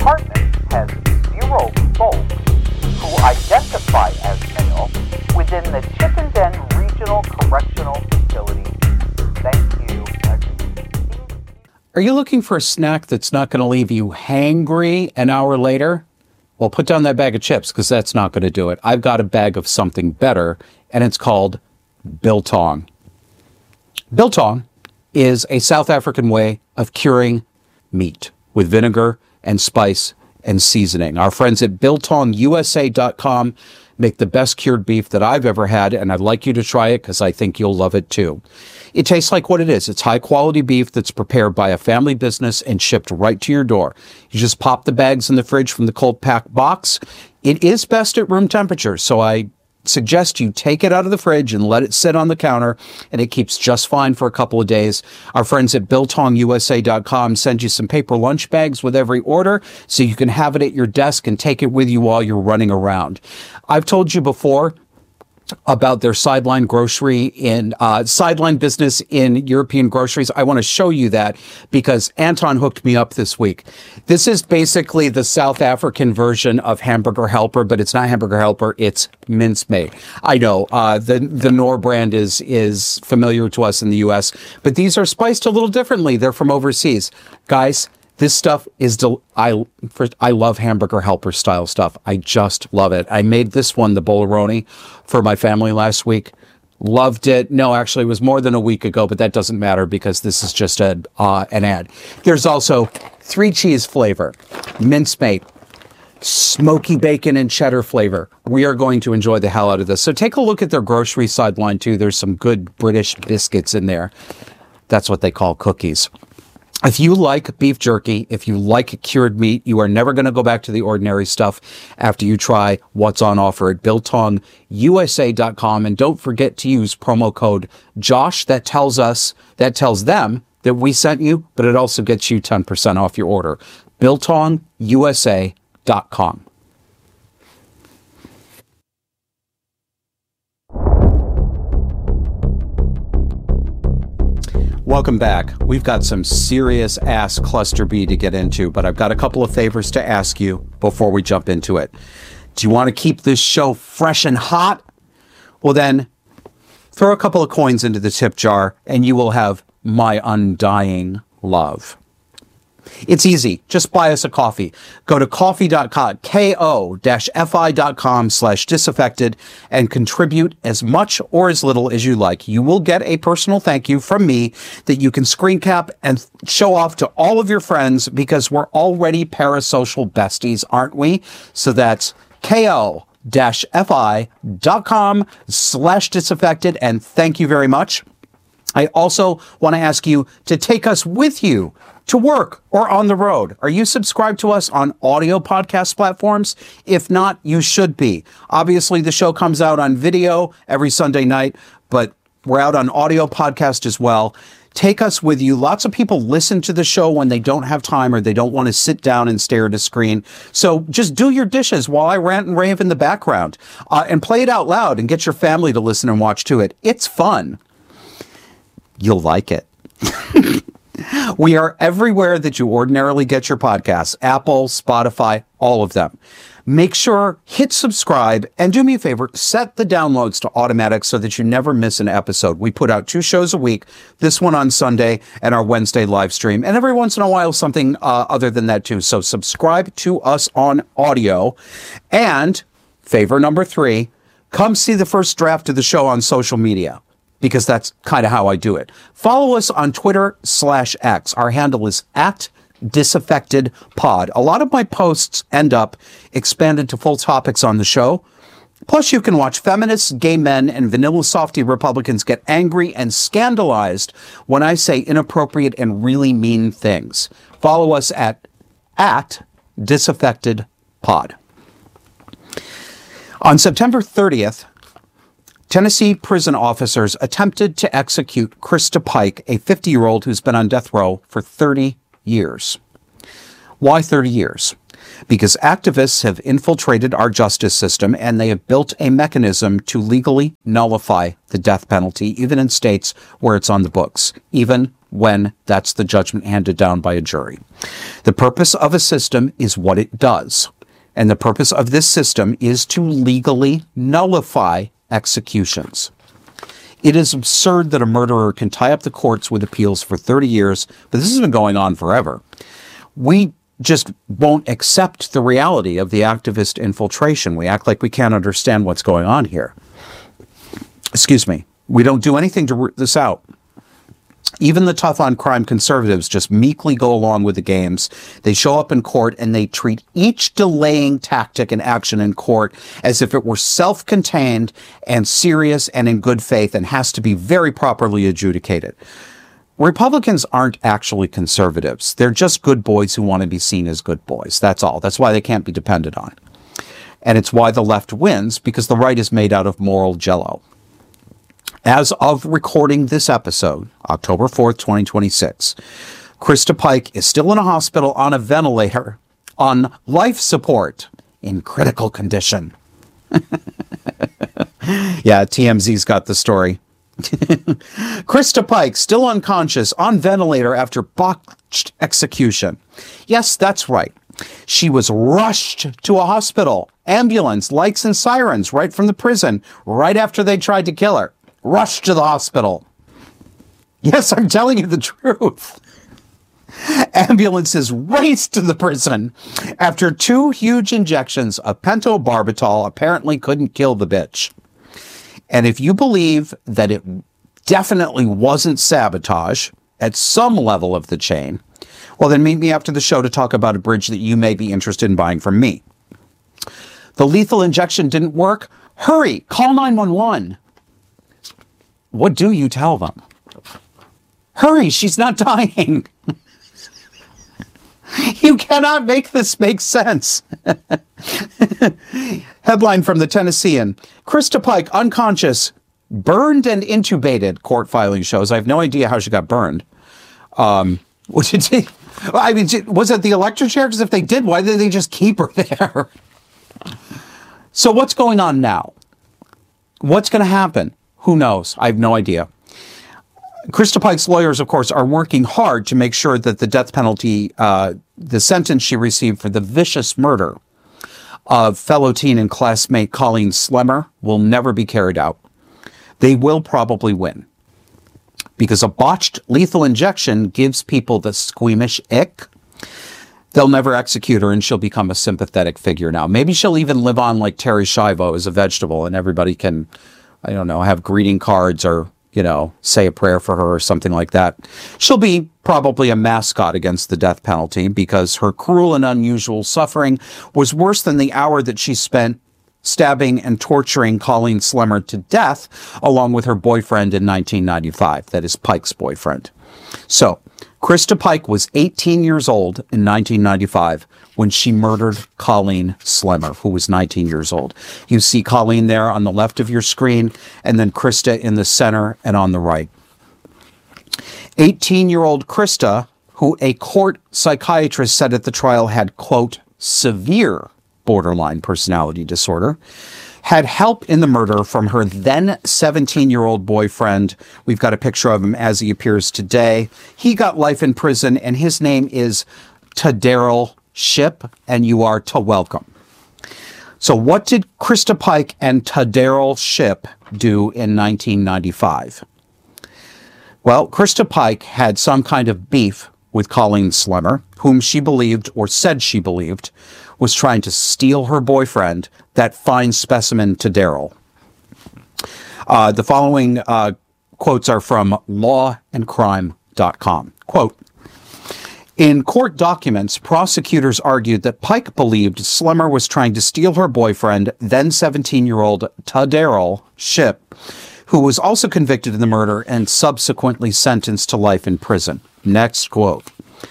department has 0 folks who identify as male within the Chittenden Regional Correctional Facility. Thank you. Are you looking for a snack that's not going to leave you hangry an hour later? Well, put down that bag of chips, because that's not going to do it. I've got a bag of something better, and it's called biltong. Biltong is a South African way of curing meat with vinegar and spice and seasoning. Our friends at biltongusa.com make the best cured beef that I've ever had, and I'd like you to try it because I think you'll love it too. It tastes like what it is. It's high quality beef that's prepared by a family business and shipped right to your door. You just pop the bags in the fridge from the cold packed box. It is best at room temperature, so I suggest you take it out of the fridge and let it sit on the counter, and it keeps just fine for a couple of days. Our friends at biltongusa.com send you some paper lunch bags with every order, so you can have it at your desk and take it with you while you're running around. I've told you before about their sideline business in European groceries. I want to show you that because Anton hooked me up this week. This is basically the South African version of Hamburger Helper, but it's not Hamburger Helper, it's mincemeat. I know the Knorr brand is familiar to us in the US, but these are spiced a little differently. They're from overseas. Guys, this stuff is, I love Hamburger Helper style stuff. I just love it. I made this one, the Bologna, for my family last week. Loved it. No, actually, it was more than a week ago, but that doesn't matter because this is just an ad. There's also 3 cheese flavor, mincemeat, smoky bacon and cheddar flavor. We are going to enjoy the hell out of this. So take a look at their grocery sideline too. There's some good British biscuits in there. That's what they call cookies. If you like beef jerky, if you like cured meat, you are never going to go back to the ordinary stuff after you try what's on offer at biltongusa.com. And don't forget to use promo code Josh. That tells them that we sent you, but it also gets you 10% off your order. biltongusa.com. Welcome back. We've got some serious ass cluster B to get into, but I've got a couple of favors to ask you before we jump into it. Do you want to keep this show fresh and hot? Well then, throw a couple of coins into the tip jar and you will have my undying love. It's easy. Just buy us a coffee. Go to ko-fi.com, ko-fi.com/disaffected and contribute as much or as little as you like. You will get a personal thank you from me that you can screen cap and show off to all of your friends because we're already parasocial besties, aren't we? So that's ko-fi.com/disaffected, and thank you very much. I also want to ask you to take us with you to work or on the road. Are you subscribed to us on audio podcast platforms? If not, you should be. Obviously, the show comes out on video every Sunday night, but we're out on audio podcast as well. Take us with you. Lots of people listen to the show when they don't have time or they don't want to sit down and stare at a screen. So just do your dishes while I rant and rave in the background and play it out loud and get your family to listen and watch to it. It's fun. You'll like it. We are everywhere that you ordinarily get your podcasts. Apple, Spotify, all of them. Make sure, hit subscribe, and do me a favor, set the downloads to automatic so that you never miss an episode. We put out 2 shows a week, this one on Sunday and our Wednesday live stream, and every once in a while something other than that too. So subscribe to us on audio. And favor number 3, come see the first draft of the show on social media, because that's kind of how I do it. Follow us on Twitter/X. Our handle is @disaffectedpod. A lot of my posts end up expanded to full topics on the show. Plus, you can watch feminists, gay men, and vanilla softy Republicans get angry and scandalized when I say inappropriate and really mean things. Follow us at @disaffectedpod. On September 30th, Tennessee prison officers attempted to execute Krista Pike, a 50-year-old who's been on death row for 30 years. Why 30 years? Because activists have infiltrated our justice system and they have built a mechanism to legally nullify the death penalty, even in states where it's on the books, even when that's the judgment handed down by a jury. The purpose of a system is what it does. And the purpose of this system is to legally nullify executions. It is absurd that a murderer can tie up the courts with appeals for 30 years, but this has been going on forever. We just won't accept the reality of the activist infiltration. We act like we can't understand what's going on here. Excuse me. We don't do anything to root this out. Even the tough on crime conservatives just meekly go along with the games. They show up in court and they treat each delaying tactic and action in court as if it were self-contained and serious and in good faith and has to be very properly adjudicated. Republicans aren't actually conservatives. They're just good boys who want to be seen as good boys. That's all. That's why they can't be depended on. And it's why the left wins, because the right is made out of moral jello. As of recording this episode, October 4th, 2026, Krista Pike is still in a hospital on a ventilator, on life support, in critical condition. Yeah, TMZ's got the story. Krista Pike, still unconscious, on ventilator after botched execution. Yes, that's right. She was rushed to a hospital, ambulance, lights and sirens, right from the prison, right after they tried to kill her. Rushed to the hospital. Yes, I'm telling you the truth. Ambulances raced to the prison after 2 huge injections of pentobarbital apparently couldn't kill the bitch. And if you believe that it definitely wasn't sabotage at some level of the chain, well, then meet me after the show to talk about a bridge that you may be interested in buying from me. The lethal injection didn't work? Hurry, call 911. What do you tell them? Hurry, she's not dying. You cannot make this make sense. Headline from the Tennessean. Krista Pike, unconscious, burned and intubated, court filing shows. I have no idea how she got burned. Was it the electric chair? Because if they did, why did they just keep her there? So what's going on now? What's going to happen? Who knows? I have no idea. Krista Pike's lawyers, of course, are working hard to make sure that the death penalty, the sentence she received for the vicious murder of fellow teen and classmate Colleen Slemmer, will never be carried out. They will probably win, because a botched lethal injection gives people the squeamish ick. They'll never execute her, and she'll become a sympathetic figure now. Maybe she'll even live on like Terry Schiavo as a vegetable, and everybody can, I don't know, have greeting cards or, you know, say a prayer for her or something like that. She'll be probably a mascot against the death penalty, because her cruel and unusual suffering was worse than the hour that she spent stabbing and torturing Colleen Slemmer to death along with her boyfriend in 1995. That is Pike's boyfriend. So Krista Pike was 18 years old in 1995 when she murdered Colleen Slemmer, who was 19 years old. You see Colleen there on the left of your screen, and then Krista in the center and on the right. 18-year-old Krista, who a court psychiatrist said at the trial had, quote, severe borderline personality disorder, had help in the murder from her then 17-year-old boyfriend. We've got a picture of him as he appears today. He got life in prison, and his name is Tadaryl Shipp, and you are to welcome. So what did Krista Pike and Tadaryl Shipp do in 1995? Well, Krista Pike had some kind of beef with Colleen Slemmer, whom she believed, or said she believed, was trying to steal her boyfriend, that fine specimen Tadaryl. The following quotes are from lawandcrime.com. Quote, in court documents, prosecutors argued that Pike believed Slemmer was trying to steal her boyfriend, then 17-year-old Tadaryl Shipp, who was also convicted in the murder and subsequently sentenced to life in prison. Next quote.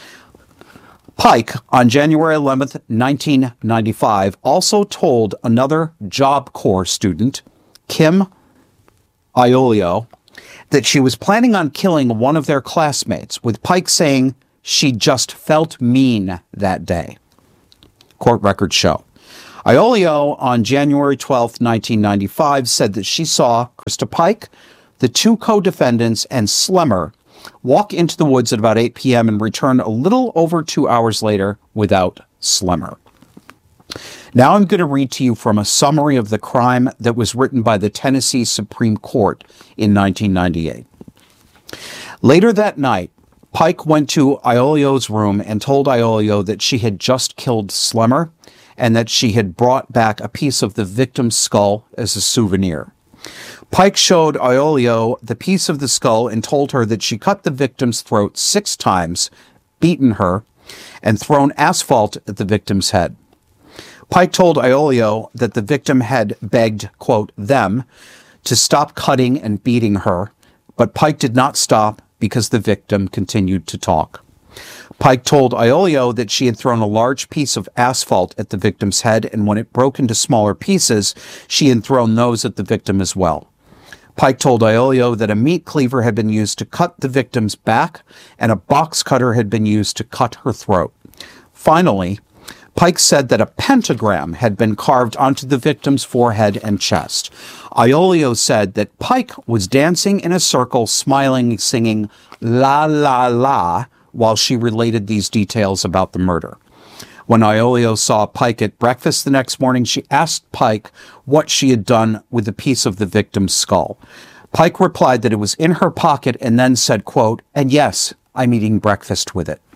Pike, on January 11th, 1995, also told another Job Corps student, Kim Iolio, that she was planning on killing one of their classmates, with Pike saying she just felt mean that day. Court records show. Iolio, on January 12th, 1995, said that she saw Krista Pike, the 2 co-defendants, and Slemmer walk into the woods at about 8 p.m. and return a little over 2 hours later without Slimmer. Now I'm going to read to you from a summary of the crime that was written by the Tennessee Supreme Court in 1998. Later that night, Pike went to Iolio's room and told Iolio that she had just killed Slimmer and that she had brought back a piece of the victim's skull as a souvenir. Pike showed Iolio the piece of the skull and told her that she cut the victim's throat 6 times, beaten her, and thrown asphalt at the victim's head. Pike told Iolio that the victim had begged, quote, them to stop cutting and beating her, but Pike did not stop because the victim continued to talk. Pike told Iolio that she had thrown a large piece of asphalt at the victim's head, and when it broke into smaller pieces, she had thrown those at the victim as well. Pike told Iolio that a meat cleaver had been used to cut the victim's back, and a box cutter had been used to cut her throat. Finally, Pike said that a pentagram had been carved onto the victim's forehead and chest. Iolio said that Pike was dancing in a circle, smiling, singing la la la, while she related these details about the murder. When Iolio saw Pike at breakfast the next morning, she asked Pike what she had done with a piece of the victim's skull. Pike replied that it was in her pocket and then said, quote, and yes, I'm eating breakfast with it.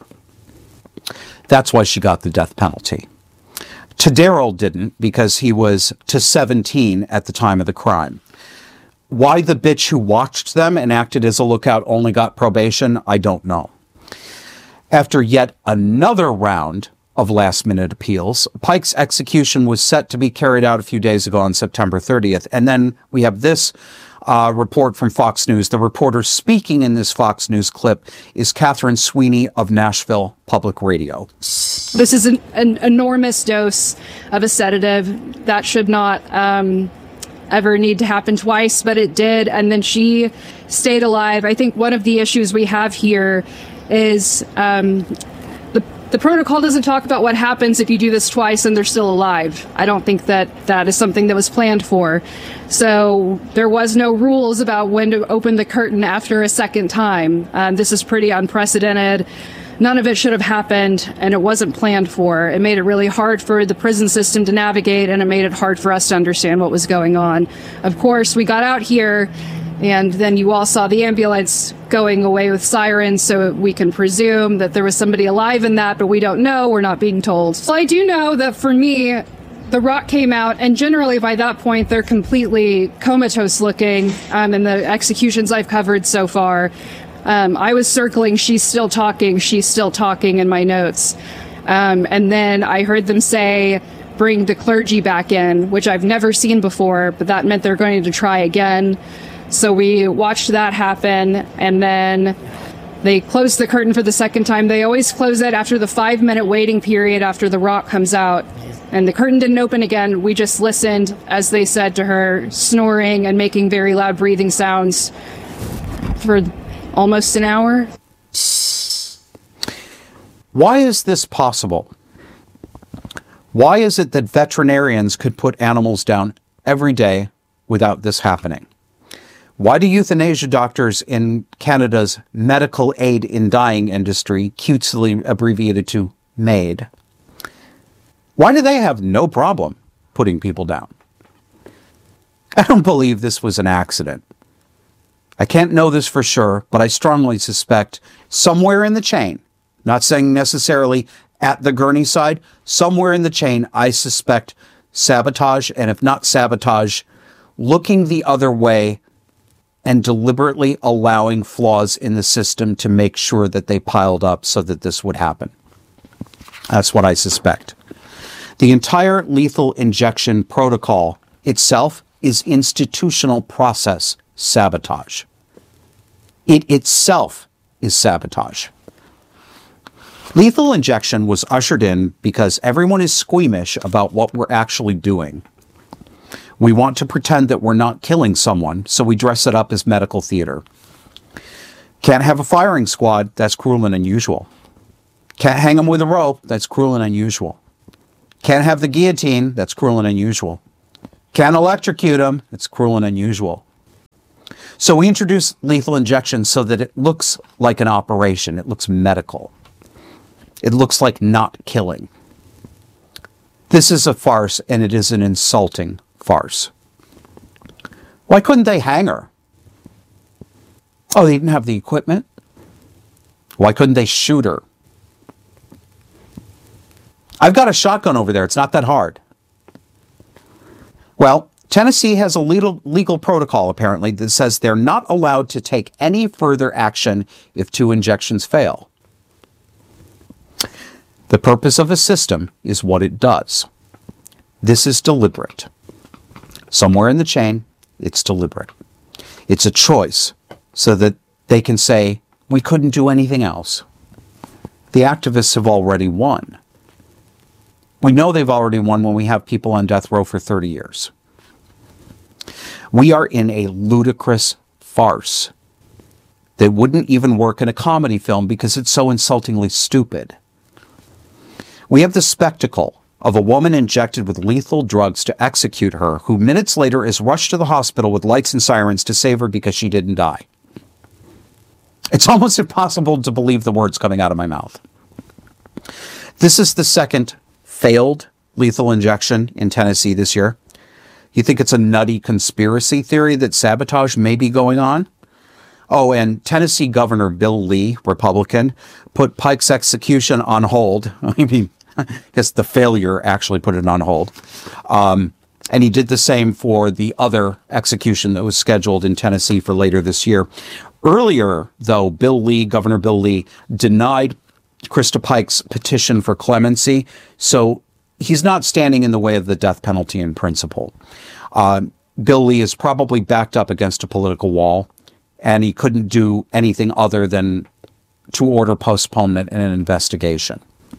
That's why she got the death penalty. Tadero didn't, because he was to 17 at the time of the crime. Why the bitch who watched them and acted as a lookout only got probation, I don't know. After yet another round of last-minute appeals, Pike's execution was set to be carried out a few days ago on September 30th. And then we have this report from Fox News. The reporter speaking in this Fox News clip is Catherine Sweeney of Nashville Public Radio. This is an enormous dose of a sedative that should not ever need to happen twice, but it did. And then she stayed alive. I think one of the issues we have here is the protocol doesn't talk about what happens if you do this twice and they're still alive. I don't think that is something that was planned for. So there was no rules about when to open the curtain after a second time. This is pretty unprecedented. None of it should have happened, and it wasn't planned for. It made it really hard for the prison system to navigate, and it made it hard for us to understand what was going on. Of course, we got out here, and then you all saw the ambulance going away with sirens, so we can presume that there was somebody alive in that, but we don't know. We're not being told. Well, I do know that for me, the rock came out, and generally by that point, they're completely comatose looking in the executions I've covered so far. I was circling, she's still talking in my notes. And then I heard them say, bring the clergy back in, which I've never seen before, but that meant they're going to try again. So we watched that happen, and then they closed the curtain for the second time. They always close it after the 5-minute waiting period after the rock comes out. And the curtain didn't open again. We just listened, as they said, to her snoring and making very loud breathing sounds for almost an hour. Why is this possible? Why is it that veterinarians could put animals down every day without this happening? Why do euthanasia doctors in Canada's medical aid in dying industry, cutesily abbreviated to MAID, why do they have no problem putting people down? I don't believe this was an accident. I can't know this for sure, but I strongly suspect somewhere in the chain, not saying necessarily at the Gurney side, somewhere in the chain, I suspect sabotage, and if not sabotage, looking the other way and deliberately allowing flaws in the system to make sure that they piled up so that this would happen. That's what I suspect. The entire lethal injection protocol itself is institutional process sabotage. It itself is sabotage. Lethal injection was ushered in because everyone is squeamish about what we're actually doing. We want to pretend that we're not killing someone, so we dress it up as medical theater. Can't have a firing squad, that's cruel and unusual. Can't hang them with a rope, that's cruel and unusual. Can't have the guillotine, that's cruel and unusual. Can't electrocute them, it's cruel and unusual. So we introduce lethal injection so that it looks like an operation. It looks medical. It looks like not killing. This is a farce, and it is an insulting farce. Why couldn't they hang her? Oh, they didn't have the equipment? Why couldn't they shoot her? I've got a shotgun over there. It's not that hard. Well, Tennessee has a legal protocol, apparently, that says they're not allowed to take any further action if 2 injections fail. The purpose of a system is what it does. This is deliberate. Somewhere in the chain, it's deliberate. It's a choice so that they can say, we couldn't do anything else. The activists have already won. We know they've already won when we have people on death row for 30 years. We are in a ludicrous farce that wouldn't even work in a comedy film because it's so insultingly stupid. We have the spectacle of a woman injected with lethal drugs to execute her, who minutes later is rushed to the hospital with lights and sirens to save her because she didn't die. It's almost impossible to believe the words coming out of my mouth. This is the second failed lethal injection in Tennessee this year. You think it's a nutty conspiracy theory that sabotage may be going on? Oh, and Tennessee Governor Bill Lee, Republican, put Pike's execution on hold. I mean, I guess the failure actually put it on hold. And he did the same for the other execution that was scheduled in Tennessee for later this year. Earlier, though, Governor Bill Lee, denied Krista Pike's petition for clemency, so he's not standing in the way of the death penalty in principle. Bill Lee is probably backed up against a political wall, and he couldn't do anything other than to order postponement and an investigation.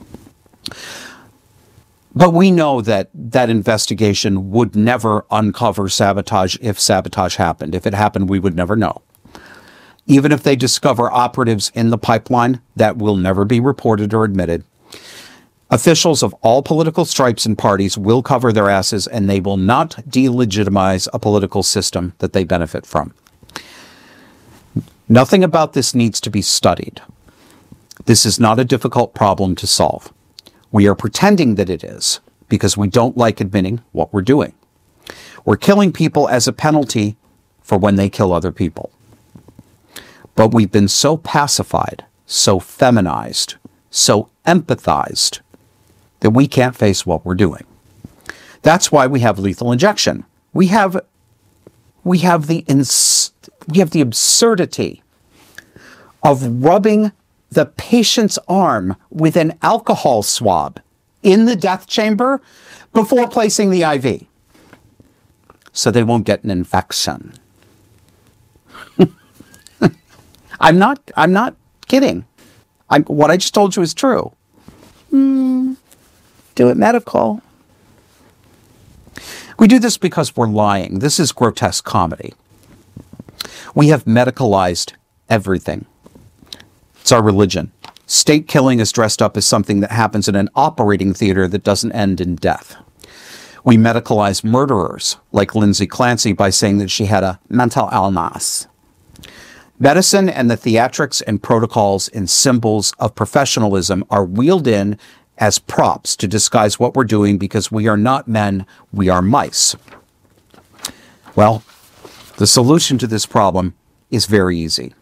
But we know that that investigation would never uncover sabotage if sabotage happened. If it happened, we would never know. Even if they discover operatives in the pipeline, that will never be reported or admitted. Officials of all political stripes and parties will cover their asses, and they will not delegitimize a political system that they benefit from. Nothing about this needs to be studied. This is not a difficult problem to solve. We are pretending that it is because we don't like admitting what we're doing. We're killing people as a penalty for when they kill other people. But we've been so pacified, so feminized, so empathized that we can't face what we're doing. That's why we have lethal injection. We have the absurdity of rubbing the patient's arm with an alcohol swab in the death chamber before placing the IV, so they won't get an infection. I'm not kidding. What I just told you is true. Do it medical. We do this because we're lying. This is grotesque comedy. We have medicalized everything. It's our religion. State killing is dressed up as something that happens in an operating theater that doesn't end in death. We medicalize murderers, like Lindsay Clancy, by saying that she had a mental illness. Medicine and the theatrics and protocols and symbols of professionalism are wheeled in as props to disguise what we're doing because we are not men, we are mice. Well, the solution to this problem is very easy.